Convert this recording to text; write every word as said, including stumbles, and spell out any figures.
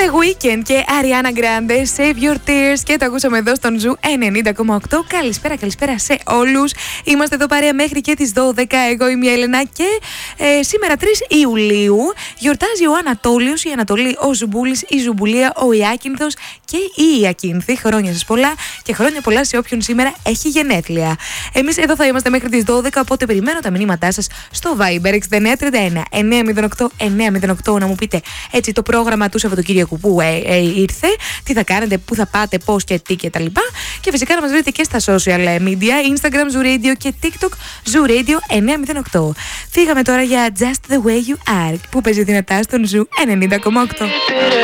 The Weeknd και Ariana Grande, Save Your Tears, και το ακούσαμε εδώ στον Ζου ενενήντα κόμμα οκτώ. Καλησπέρα, καλησπέρα σε όλους. Είμαστε εδώ παρέα μέχρι και τις δώδεκα. Εγώ είμαι η Έλενα και ε, σήμερα τρεις Ιουλίου γιορτάζει ο Ανατόλιος, η Ανατολή, ο Ζουμπούλης, η Ζουμπουλία, ο Ιάκυνθος και η Ιακύνθη. Χρόνια σας πολλά και χρόνια πολλά σε όποιον σήμερα έχει γενέθλια. Εμείς εδώ θα είμαστε μέχρι τις δώδεκα, οπότε περιμένω τα μηνύματά σας στο Viber εξήντα εννέα τριάντα ένα εννιακόσια οκτώ εννιακόσια οκτώ να μου πείτε έτσι το πρόγραμμα του Σαββατοκύριακου που ε, ε, ήρθε, τι θα κάνετε, πού θα πάτε, πώς και τι και τα λοιπά. Και φυσικά να μας βρείτε και στα social media, Instagram, Zoo Radio και TikTok, Zoo Radio εννιακόσια οκτώ. Φύγαμε τώρα για Just the Way You Are που παίζει δυνατά στον Zoo ενενήντα κόμμα οκτώ.